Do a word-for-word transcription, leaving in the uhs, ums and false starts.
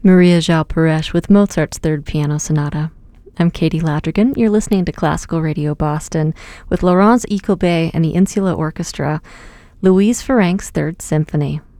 Maria João Paresh with Mozart's Third Piano Sonata. I'm Katie Ladrigan. You're listening to Classical Radio Boston with Laurence Icobet and the Insula Orchestra, Louise Ferenc's Third Symphony.